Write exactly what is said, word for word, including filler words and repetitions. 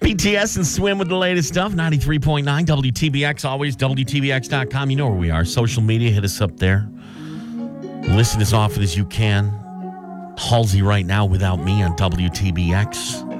B T S and Swim with the latest stuff. ninety-three point nine W T B X, always W T B X dot com. You know where we are. Social media, hit us up there. Listen as often as you can. Halsey right now without me on W T B X.